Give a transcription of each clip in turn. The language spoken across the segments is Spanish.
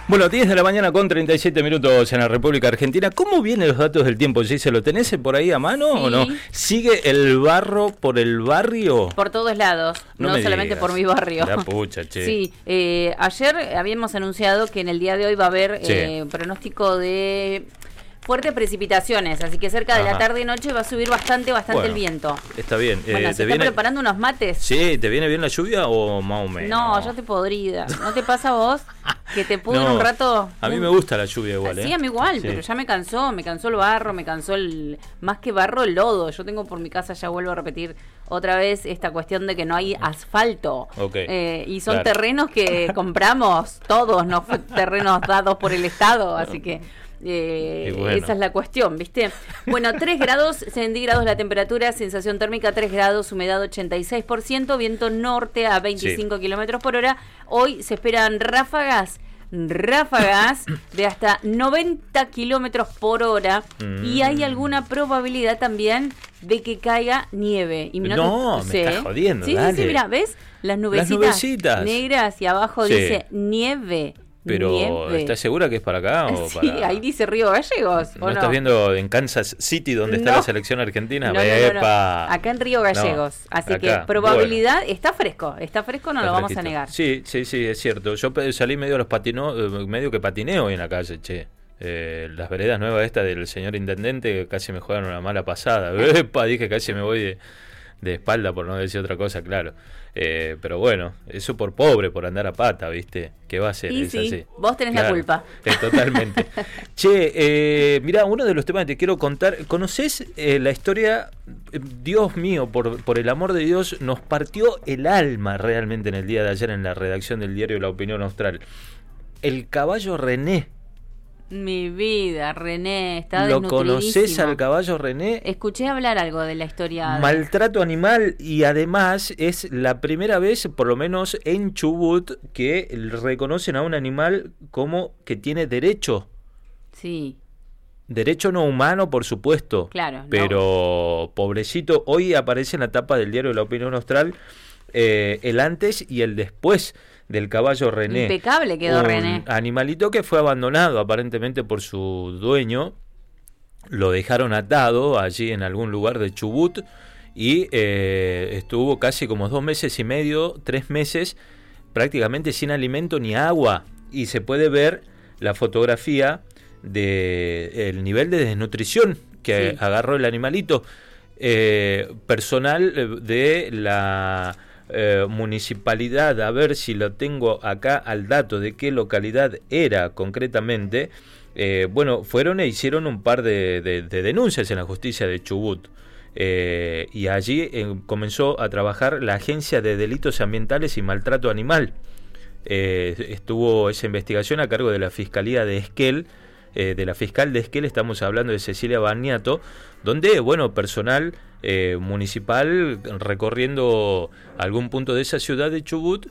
Bueno, 10 de la mañana con 37 minutos en la República Argentina. ¿Cómo vienen los datos del tiempo, Gise? ¿Lo tenés por ahí a mano o no? ¿Sigue el barro por el barrio? Por todos lados, no solamente por mi barrio. La pucha, che. Sí, ayer habíamos anunciado que en el día de hoy va a haber pronóstico de fuertes precipitaciones, así que cerca de la tarde y noche va a subir bastante el viento. Está bien. Bueno, ¿se está preparando unos mates? Sí, ¿te viene bien la lluvia o más o menos? No, yo estoy podrida. ¿No te pasa a vos que te pudre un rato? A mí me gusta la lluvia igual, Sí, a mí igual, pero ya me cansó el barro, más que barro, el lodo. Yo tengo por mi casa, ya vuelvo a repetir otra vez esta cuestión de que no hay asfalto. Y son terrenos que compramos todos, no fue terrenos dados por el Estado, así que esa es la cuestión, ¿viste? Bueno, 3 grados centígrados la temperatura, sensación térmica 3 grados, humedad 86%, viento norte a 25 kilómetros por hora. Hoy se esperan ráfagas de hasta 90 kilómetros por hora y hay alguna probabilidad también de que caiga nieve. Y me estás jodiendo, sí, dale. Sí, mira, ¿ves? Las nubecitas negras y abajo dice nieve. Pero, nieve. ¿estás segura que es para acá? O sí, ahí dice Río Gallegos. ¿No estás viendo en Kansas City donde está la selección argentina? No. Acá en Río Gallegos. Así que probabilidad, está fresco, no lo vamos a negar. Sí, es cierto. Yo salí medio que patiné hoy en la calle, che. Las veredas nuevas estas del señor intendente casi me jugaron una mala pasada. Dije casi me voy de espalda, por no decir otra cosa, claro. Pero bueno, eso por pobre, por andar a pata, ¿viste? ¿Qué va a ser? Sí, así. Vos tenés la culpa. Totalmente. Che, mirá, uno de los temas que te quiero contar. ¿Conocés la historia? Dios mío, por el amor de Dios, nos partió el alma realmente en el día de ayer en la redacción del diario La Opinión Austral. El caballo René. Mi vida, René, está desnutridísimo. ¿Lo conocés al caballo René? Escuché hablar algo de la historia. Maltrato animal, y además es la primera vez, por lo menos en Chubut, que reconocen a un animal como que tiene derecho. Sí. Derecho no humano, por supuesto. Claro. Pero pobrecito, hoy aparece en la tapa del diario La Opinión Austral el antes y el después del caballo René. Impecable quedó René. Animalito que fue abandonado aparentemente por su dueño. Lo dejaron atado allí en algún lugar de Chubut y estuvo casi como 2 meses y medio, 3 meses, prácticamente sin alimento ni agua. Y se puede ver la fotografía del nivel de desnutrición que agarró el animalito. Personal de la municipalidad, a ver si lo tengo acá al dato de qué localidad era concretamente. Fueron e hicieron un par de denuncias en la justicia de Chubut, y allí comenzó a trabajar la Agencia de Delitos Ambientales y Maltrato Animal. Estuvo esa investigación a cargo de la Fiscalía de Esquel, de la fiscal de Esquel, estamos hablando de Cecilia Baniato, donde, personal municipal recorriendo algún punto de esa ciudad de Chubut,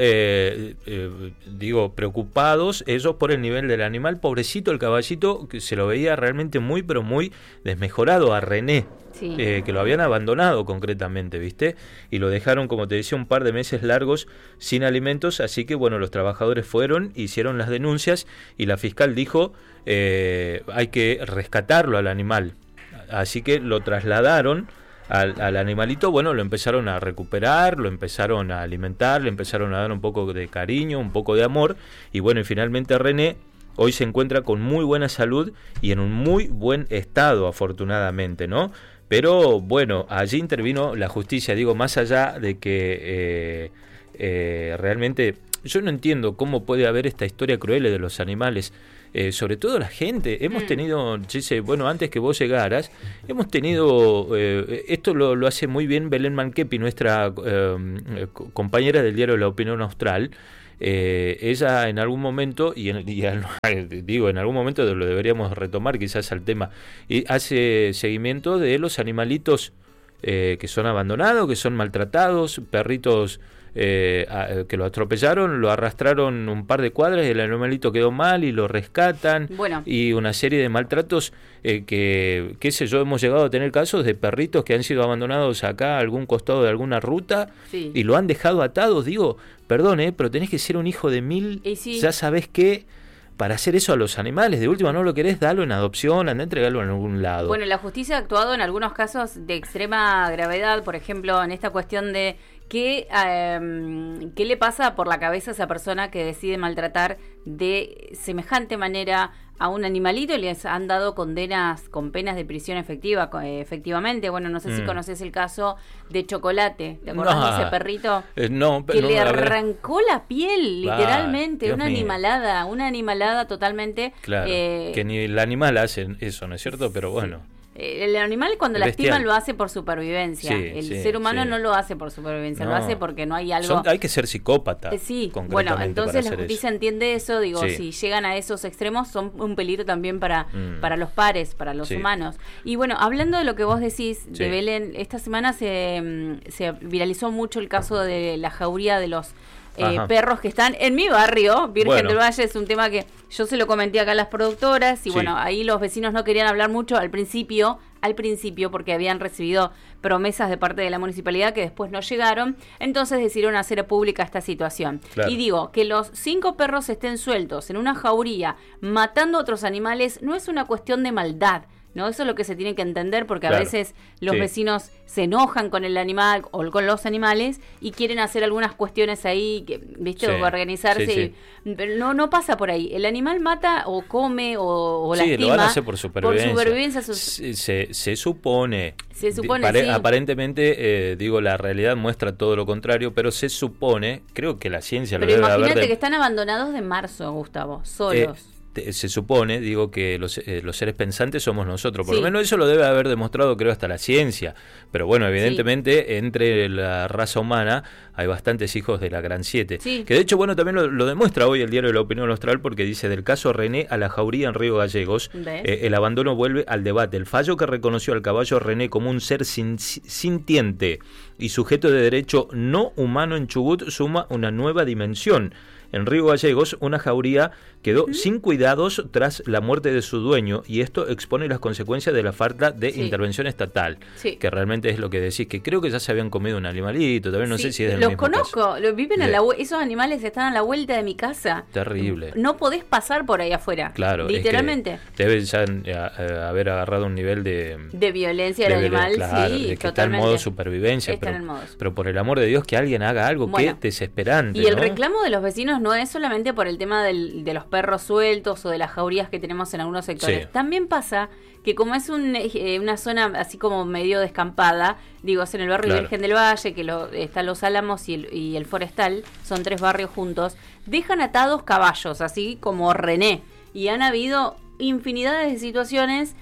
preocupados ellos por el nivel del animal. Pobrecito el caballito, que se lo veía realmente muy desmejorado a René. Sí. Que lo habían abandonado concretamente, ¿viste? Y lo dejaron, como te decía, un par de meses largos sin alimentos, así que los trabajadores fueron, hicieron las denuncias y la fiscal dijo hay que rescatarlo al animal, así que lo trasladaron al animalito. Lo empezaron a recuperar, lo empezaron a alimentar, le empezaron a dar un poco de cariño, un poco de amor, y finalmente René hoy se encuentra con muy buena salud y en un muy buen estado, afortunadamente, ¿no? Pero allí intervino la justicia, más allá de que realmente yo no entiendo cómo puede haber esta historia cruel de los animales, sobre todo la gente. Hemos tenido, antes que vos llegaras, hemos tenido, esto lo hace muy bien Belén Manquepi, nuestra compañera del diario La Opinión Austral. Ella en algún momento, en algún momento lo deberíamos retomar quizás al tema, y hace seguimiento de los animalitos que son abandonados, que son maltratados, perritos que lo atropellaron, lo arrastraron un par de cuadras y el animalito quedó mal y lo rescatan, y una serie de maltratos que, qué sé yo, hemos llegado a tener casos de perritos que han sido abandonados acá a algún costado de alguna ruta y lo han dejado atados. Perdón, pero tenés que ser un hijo de mil, ya sabés qué, para hacer eso a los animales. De última, no lo querés, dalo en adopción, anda a entregarlo en algún lado. Bueno, la justicia ha actuado en algunos casos de extrema gravedad, por ejemplo, en esta cuestión de ¿qué le pasa por la cabeza a esa persona que decide maltratar de semejante manera a un animalito? Y les han dado condenas con penas de prisión efectivamente. Bueno, no sé si conoces el caso de Chocolate. ¿Te acordás de ese perrito? No, que no, le arrancó la piel, literalmente. Dios una animalada totalmente. Claro, que ni el animal hace eso, ¿no es cierto? Pero bueno. El animal cuando lastima lo hace por supervivencia. El ser humano no lo hace por supervivencia, lo hace porque no hay algo... hay que ser psicópata. Sí, bueno, entonces la justicia entiende eso, si llegan a esos extremos son un peligro también para los pares, para los humanos. Y bueno, hablando de lo que vos decís de Belén, esta semana se viralizó mucho el caso de la jauría de los perros que están en mi barrio, Virgen del Valle. Es un tema que yo se lo comenté acá a las productoras y bueno, ahí los vecinos no querían hablar mucho al principio porque habían recibido promesas de parte de la municipalidad que después no llegaron, entonces decidieron hacer pública esta situación. Y digo, que los 5 perros estén sueltos en una jauría matando a otros animales no es una cuestión de maldad, ¿no? Eso es lo que se tiene que entender, porque a veces los vecinos se enojan con el animal o con los animales y quieren hacer algunas cuestiones ahí, ¿viste? O organizarse. Pero no pasa por ahí. El animal mata o come o lastima. Lo van a hacer por supervivencia. Se supone. Aparentemente, la realidad muestra todo lo contrario, pero se supone, creo que la ciencia lo debe haber... Pero imagínate que están abandonados de marzo, Gustavo, solos. Se supone, que los seres pensantes somos nosotros, por lo menos eso lo debe haber demostrado, creo, hasta la ciencia, pero bueno, evidentemente entre la raza humana hay bastantes hijos de la Gran 7, que de hecho, bueno, también lo demuestra hoy el diario de La Opinión Austral, porque dice: del caso René a la jauría en Río Gallegos, el abandono vuelve al debate. El fallo que reconoció al caballo René como un ser sintiente y sujeto de derecho no humano en Chubut suma una nueva dimensión. En Río Gallegos, una jauría quedó sin cuidados tras la muerte de su dueño, y esto expone las consecuencias de la falta de intervención estatal, que realmente es lo que decís, que creo que ya se habían comido un animalito, también no sé si es del mismo conozco, viven esos animales están a la vuelta de mi casa. Terrible. No podés pasar por ahí afuera. Claro, literalmente. Debe ya haber agarrado un nivel de violencia del animal, de que está en modo supervivencia, pero por el amor de Dios que alguien haga algo, qué desesperante. Y el reclamo de los vecinos no es solamente por el tema de los perros sueltos o de las jaurías que tenemos en algunos sectores. También pasa que como es una zona así como medio descampada, es en el barrio Virgen del Valle, que están Los Álamos y el Forestal, son 3 barrios juntos, dejan atados caballos, así como René, y han habido infinidades de situaciones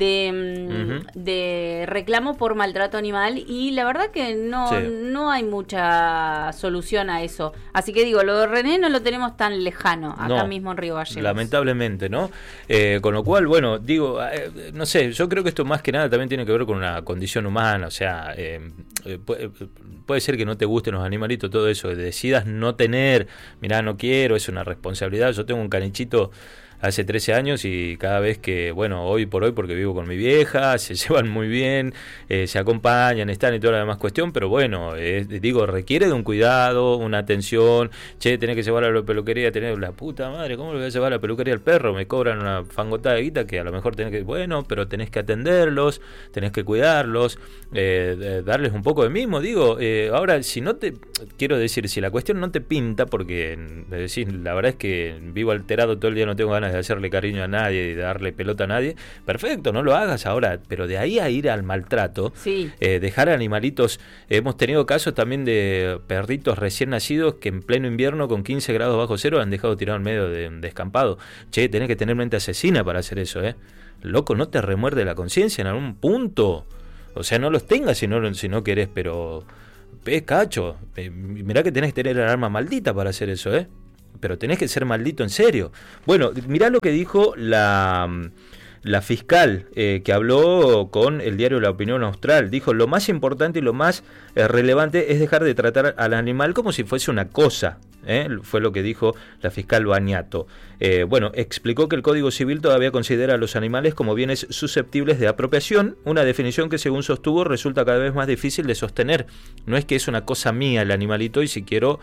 de reclamo por maltrato animal, y la verdad que no hay mucha solución a eso. Así que lo de René no lo tenemos tan lejano acá mismo en Río Gallegos. Lamentablemente, ¿no? Con lo cual, bueno, no sé, yo creo que esto más que nada también tiene que ver con una condición humana, o sea, puede ser que no te gusten los animalitos, todo eso, decidas no tener, mirá, no quiero, es una responsabilidad. Yo tengo un canichito hace 13 años y cada vez que, hoy por hoy, porque vivo con mi vieja, se llevan muy bien, se acompañan, están y toda la demás cuestión, pero requiere de un cuidado, una atención. Tenés que llevar a la peluquería, tener la puta madre, ¿cómo le voy a llevar a la peluquería al perro? Me cobran una fangotada de guita que a lo mejor tenés que, pero tenés que atenderlos, tenés que cuidarlos, darles un poco de mimo, ahora, si la cuestión no te pinta, porque la verdad es que vivo alterado todo el día, no tengo ganas de hacerle cariño a nadie y de darle pelota a nadie, perfecto, no lo hagas ahora, pero de ahí a ir al maltrato, dejar animalitos. Hemos tenido casos también de perritos recién nacidos que en pleno invierno con 15 grados bajo cero han dejado tirado en medio de un descampado. Tenés que tener mente asesina para hacer eso, loco, no te remuerde la conciencia en algún punto, o sea, no los tengas si no querés, pero cacho, mirá que tenés que tener el arma maldita para hacer eso, pero tenés que ser maldito en serio. Bueno, mirá lo que dijo la fiscal que habló con el diario La Opinión Austral. Dijo: lo más importante y lo más relevante es dejar de tratar al animal como si fuese una cosa. Fue lo que dijo la fiscal Baniato. Explicó que el Código Civil todavía considera a los animales como bienes susceptibles de apropiación, una definición que, según sostuvo, resulta cada vez más difícil de sostener. No es que es una cosa mía el animalito y si quiero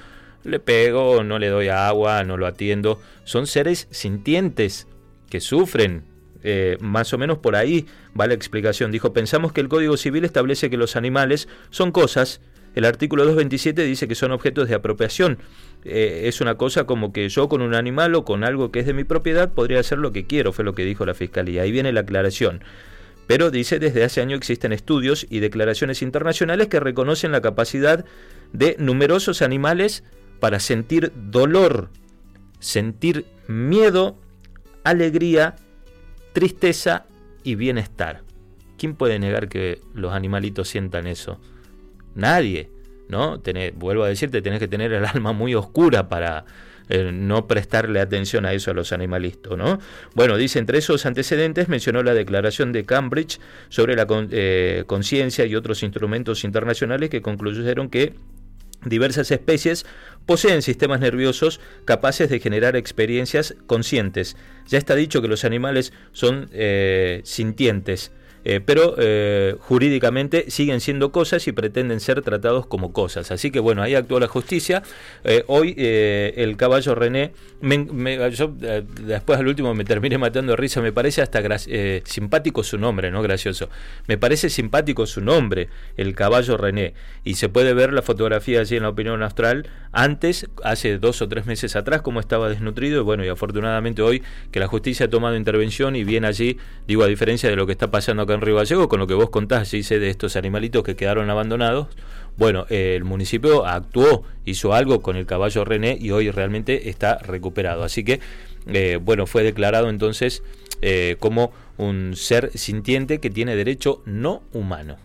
le pego, no le doy agua, no lo atiendo. Son seres sintientes que sufren. Más o menos por ahí va la explicación. Dijo, pensamos que el Código Civil establece que los animales son cosas. El artículo 227 dice que son objetos de apropiación. Es una cosa como que yo con un animal o con algo que es de mi propiedad podría hacer lo que quiero, fue lo que dijo la Fiscalía. Ahí viene la aclaración. Pero dice, desde hace años existen estudios y declaraciones internacionales que reconocen la capacidad de numerosos animales para sentir dolor, sentir miedo, alegría, tristeza y bienestar. ¿Quién puede negar que los animalitos sientan eso? Nadie, ¿no? Vuelvo a decirte, tenés que tener el alma muy oscura para no prestarle atención a eso a los animalitos, ¿no? Bueno, dice, entre esos antecedentes mencionó la declaración de Cambridge sobre la conciencia y otros instrumentos internacionales que concluyeron que diversas especies poseen sistemas nerviosos capaces de generar experiencias conscientes. Ya está dicho que los animales son sintientes, pero jurídicamente siguen siendo cosas y pretenden ser tratados como cosas. Así que bueno, ahí actuó la justicia. Hoy el caballo René, yo después al último me terminé matando de risa, me parece hasta simpático su nombre, no gracioso. Me parece simpático su nombre, el caballo René, y se puede ver la fotografía allí en la Opinión Austral, antes, hace 2 o 3 meses atrás, cómo estaba desnutrido, y bueno, y afortunadamente hoy que la justicia ha tomado intervención y viene allí, digo, a diferencia de lo que está pasando acá en Río Gallegos, con lo que vos contás, dice, de estos animalitos que quedaron abandonados. Bueno, el municipio actuó, hizo algo con el caballo René y hoy realmente está recuperado. Así que, bueno, fue declarado entonces como un ser sintiente que tiene derecho no humano.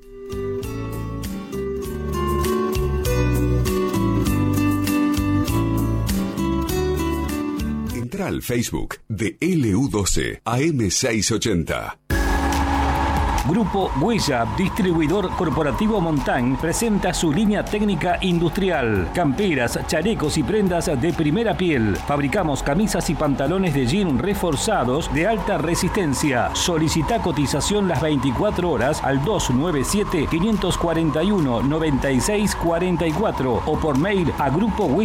Entra al Facebook de LU12 AM680. Grupo Huella, distribuidor corporativo Montán, presenta su línea técnica industrial. Camperas, chalecos y prendas de primera piel. Fabricamos camisas y pantalones de jean reforzados de alta resistencia. Solicita cotización las 24 horas al 297-541-9644 o por mail a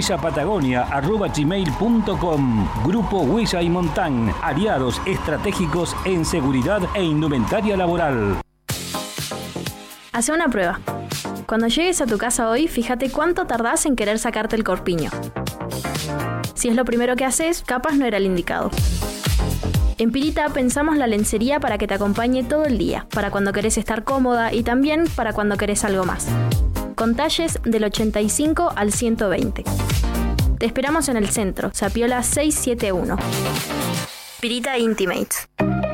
grupohuellapatagonia@gmail.com. Grupo Huella y Montán, aliados estratégicos en seguridad e indumentaria laboral. Hace una prueba. Cuando llegues a tu casa hoy, fíjate cuánto tardás en querer sacarte el corpiño. Si es lo primero que haces, capaz no era el indicado. En Pirita pensamos la lencería para que te acompañe todo el día, para cuando querés estar cómoda y también para cuando querés algo más. Con talles del 85 al 120. Te esperamos en el centro, Zapiola 671. Pirita Intimates.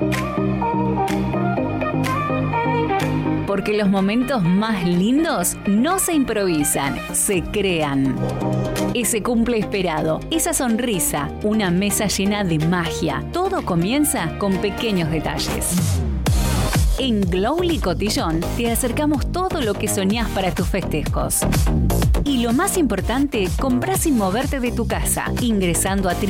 Porque los momentos más lindos no se improvisan, se crean. Ese cumple esperado, esa sonrisa, una mesa llena de magia. Todo comienza con pequeños detalles. En Glowly Cotillón te acercamos todo lo que soñás para tus festejos. Y lo más importante, comprá sin moverte de tu casa, ingresando a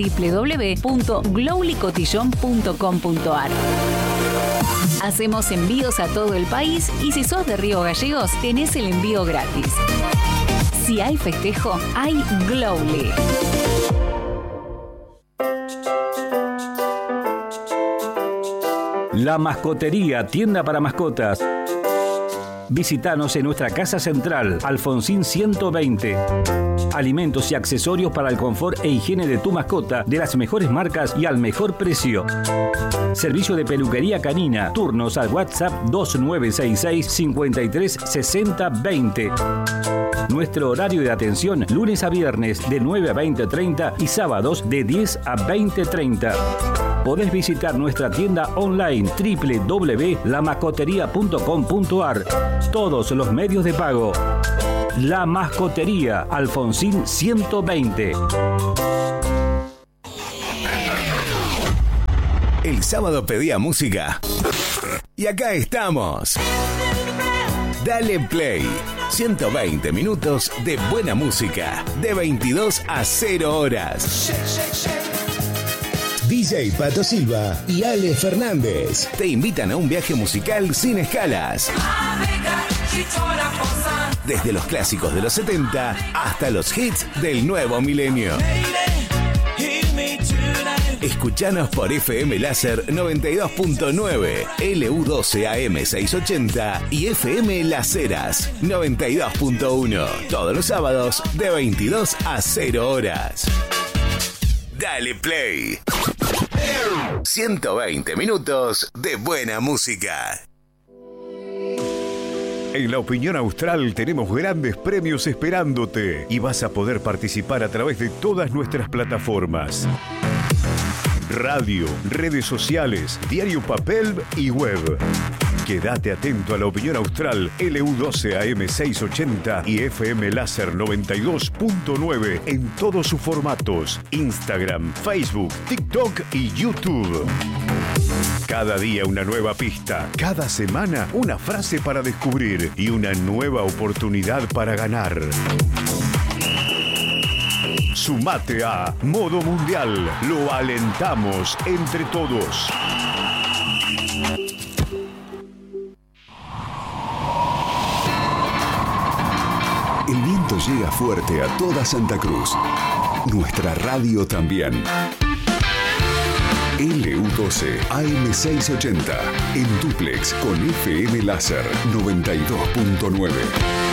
www.glowlycotillon.com.ar. Hacemos envíos a todo el país y si sos de Río Gallegos, tenés el envío gratis. Si hay festejo, hay Glowly. La Mascotería, tienda para mascotas. Visítanos en nuestra casa central, Alfonsín 120. Alimentos y accesorios para el confort e higiene de tu mascota de las mejores marcas y al mejor precio. Servicio de peluquería canina. Turnos al WhatsApp 2966 53 60 20. Nuestro horario de atención lunes a viernes de 9 a 20:30 y sábados de 10 a 20:30. Podés visitar nuestra tienda online www.lamascoteria.com.ar. Todos los medios de pago. La Mascotería, Alfonsín 120. El sábado pedía música. Y acá estamos. Dale Play. 120 minutos de buena música. De 22 a 0 horas. DJ Pato Silva y Ale Fernández te invitan a un viaje musical sin escalas. desde los clásicos de los 70 hasta los hits del nuevo milenio. Escuchanos por FM Láser 92.9, LU12 AM 680 y FM Las Heras 92.1. Todos los sábados de 22 a 0 horas. Dale Play. 120 minutos de buena música. En La Opinión Austral tenemos grandes premios esperándote y vas a poder participar a través de todas nuestras plataformas. Radio, redes sociales, diario papel y web. Quédate atento a La Opinión Austral, LU12 AM 680 y FM Láser 92.9 en todos sus formatos, Instagram, Facebook, TikTok y YouTube. Cada día una nueva pista, cada semana una frase para descubrir y una nueva oportunidad para ganar. Sumate a Modo Mundial, lo alentamos entre todos. El viento llega fuerte a toda Santa Cruz. Nuestra radio también. LU12 AM 680 en duplex con FM Láser 92.9.